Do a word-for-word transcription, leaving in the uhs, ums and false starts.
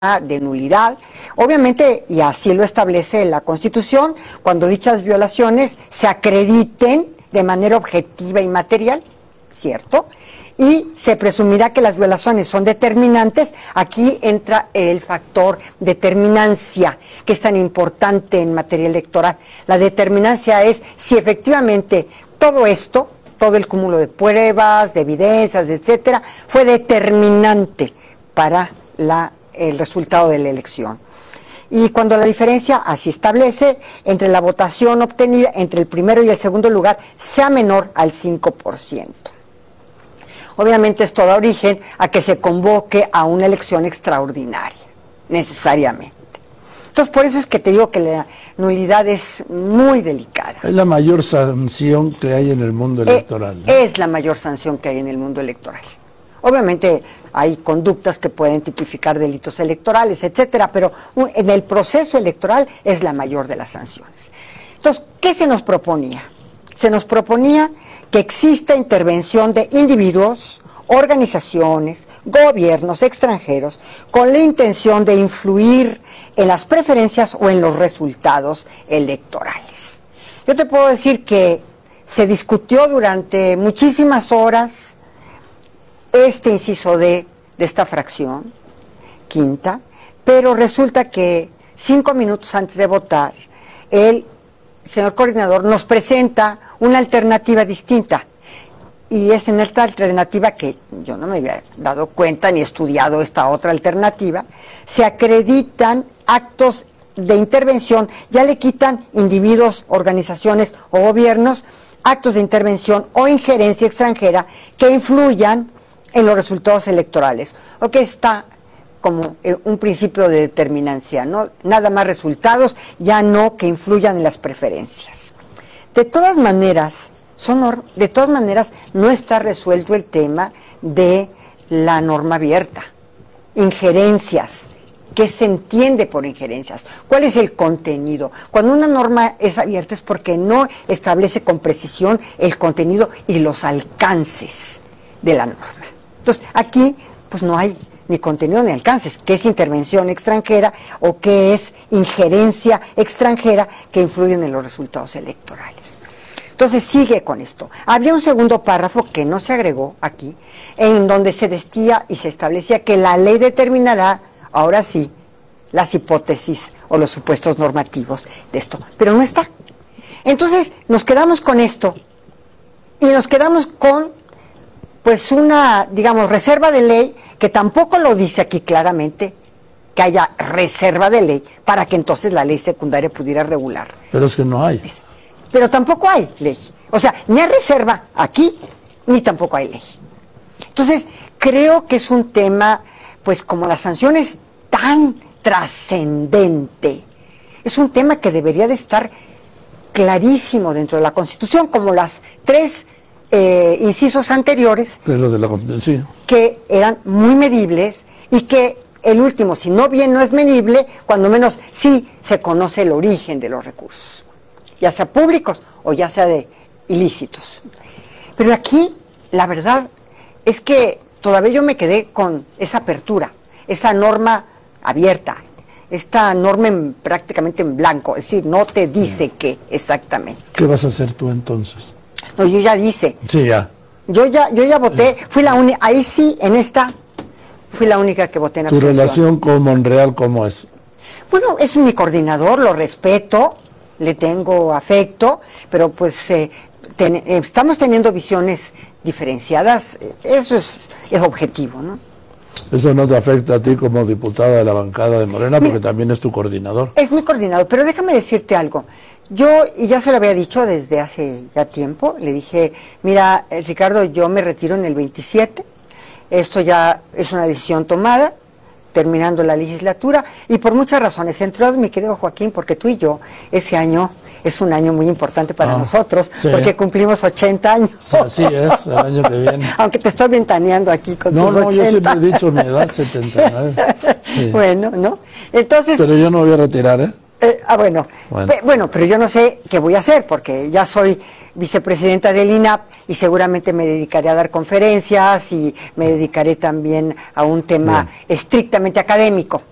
de nulidad, obviamente, y así lo establece la Constitución, cuando dichas violaciones se acrediten de manera objetiva y material, ¿cierto? Y se presumirá que las violaciones son determinantes. Aquí entra el factor determinancia, que es tan importante en materia electoral. La determinancia es si efectivamente todo esto, todo el cúmulo de pruebas, de evidencias, etcétera, fue determinante para la el resultado de la elección. Y cuando la diferencia, así establece, entre la votación obtenida entre el primero y el segundo lugar sea menor al cinco por ciento. Obviamente esto da origen a que se convoque a una elección extraordinaria, necesariamente. Entonces, por eso es que te digo que la nulidad es muy delicada. Es la mayor sanción que hay en el mundo electoral, ¿no? Es la mayor sanción que hay en el mundo electoral. Obviamente hay conductas que pueden tipificar delitos electorales, etcétera, pero en el proceso electoral es la mayor de las sanciones. Entonces, ¿qué se nos proponía? Se nos proponía que exista intervención de individuos, organizaciones, gobiernos extranjeros, con la intención de influir en las preferencias o en los resultados electorales. Yo te puedo decir que se discutió durante muchísimas horas este inciso D de esta fracción, quinta, pero resulta que cinco minutos antes de votar, el señor coordinador nos presenta una alternativa distinta. Y es en esta alternativa que yo no me había dado cuenta ni estudiado esta otra alternativa, se acreditan actos de intervención, ya le quitan individuos, organizaciones o gobiernos, actos de intervención o injerencia extranjera que influyan en los resultados electorales, o que está como eh, un principio de determinancia, ¿no? Nada más resultados, ya no que influyan en las preferencias. De todas maneras, son, de todas maneras, no está resuelto el tema de la norma abierta. Injerencias. ¿Qué se entiende por injerencias? ¿Cuál es el contenido? Cuando una norma es abierta es porque no establece con precisión el contenido y los alcances de la norma. Entonces, aquí pues no hay ni contenido ni alcances, qué es intervención extranjera o qué es injerencia extranjera que influyen en los resultados electorales. Entonces sigue con esto. Había un segundo párrafo que no se agregó aquí, en donde se decía y se establecía que la ley determinará, ahora sí, las hipótesis o los supuestos normativos de esto, pero no está. Entonces nos quedamos con esto y nos quedamos con pues una, digamos, reserva de ley que tampoco lo dice aquí claramente, que haya reserva de ley para que entonces la ley secundaria pudiera regular. Pero es que no hay. Pero tampoco hay ley. O sea, ni hay reserva aquí, ni tampoco hay ley. Entonces, creo que es un tema, pues como la sanción es tan trascendente, es un tema que debería de estar clarísimo dentro de la Constitución, como las tres Eh, incisos anteriores de lo de la Constitución, que eran muy medibles y que el último, si no bien no es medible, cuando menos sí se conoce el origen de los recursos, ya sea públicos o ya sea de ilícitos. Pero aquí la verdad es que todavía yo me quedé con esa apertura, esa norma abierta, esta norma en, prácticamente en blanco, es decir, no te dice qué exactamente. ¿Qué vas a hacer tú entonces? No, yo ya dice. Sí, ya. Yo ya, yo ya voté, fui la única, ahí sí, en esta, fui la única que voté en ¿Tu abstención. relación con Monreal cómo es? Bueno, es mi coordinador, lo respeto, le tengo afecto, pero pues eh, ten, eh, estamos teniendo visiones diferenciadas, eso es, es objetivo, ¿no? Eso no te afecta a ti como diputada de la bancada de Morena, porque Mira, también es tu coordinador. Es mi coordinador, pero déjame decirte algo. Yo, y ya se lo había dicho desde hace ya tiempo, le dije, mira, Ricardo, yo me retiro en el veintisiete, esto ya es una decisión tomada, terminando la legislatura, y por muchas razones, entre otras, mi querido Joaquín, porque tú y yo, ese año es un año muy importante para ah, nosotros, sí, porque cumplimos ochenta años. Así es, el año que viene. Aunque te estoy ventaneando aquí con no, tus no, ochenta. No, yo siempre he dicho mi edad, setenta y nueve. Sí. Bueno, ¿no? Entonces... Pero yo no voy a retirar, ¿eh? Eh, ah, bueno. Bueno. Pe bueno, pero yo no sé qué voy a hacer, porque ya soy vicepresidenta del I N A P y seguramente me dedicaré a dar conferencias y me dedicaré también a un tema Bien. estrictamente académico.